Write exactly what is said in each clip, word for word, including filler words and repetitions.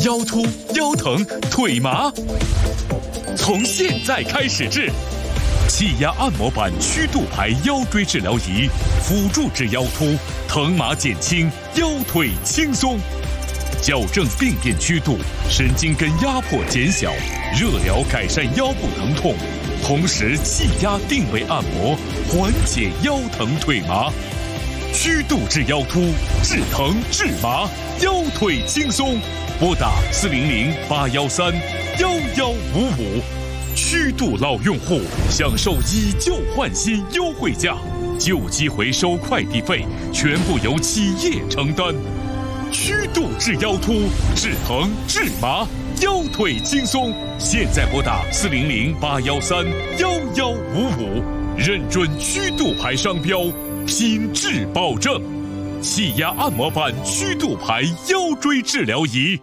腰突、腰疼、腿麻，从现在开始治。气压按摩板曲度牌腰椎治疗仪，辅助治腰突，疼麻减轻，腰腿轻松，矫正病变曲度，神经根压迫减小，热疗改善腰部疼痛，同时气压定位按摩，缓解腰疼腿麻。曲度治腰突，治疼治麻，腰腿轻松。拨打四零零八幺三幺幺五五。曲度老用户享受以旧换新优惠价，旧机回收快递费全部由企业承担。曲度治腰突，治疼治麻，腰腿轻松。现在拨打四零零八幺三幺幺五五，认准曲度牌商标，品质保证。气压按摩板曲度牌腰椎治疗仪。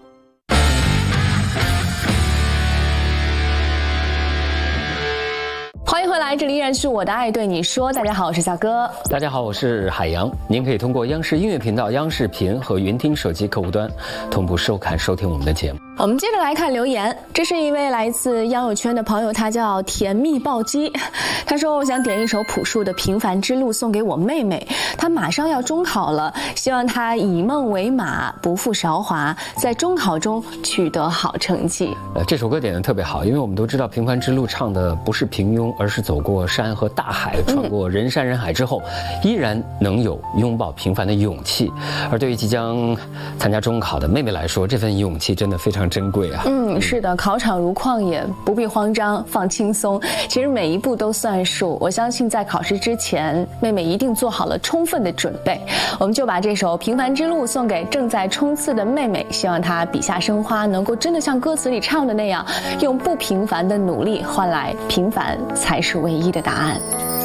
欢迎回来，这里依然是我的爱对你说。大家好，我是小哥。 大家好，我是海洋。您可以通过央视音乐频道、央视频和云听手机客户端同步收看收听我们的节目。 我们接着来看留言，这是一位来自央友圈的朋友，他叫甜蜜暴击。他说：“我想点一首朴树的《平凡之路》送给我妹妹，她马上要中考了，希望她以梦为马，不负韶华，在中考中取得好成绩。” 呃，这首歌点得特别好，因为我们都知道《平凡之路》唱的不是平庸，而是走过山和大海，穿过人山人海之后，依然能有拥抱平凡的勇气。而对于即将参加中考的妹妹来说，这份勇气真的非常珍贵啊。 嗯，是的，考场如旷野，不必慌张，放轻松。其实每一步都算数。我相信在考试之前，妹妹一定做好了充分的准备。我们就把这首《平凡之路》送给正在冲刺的妹妹，希望她笔下生花能够真的像歌词里唱的那样，用不平凡的努力换来平凡才是唯一的答案。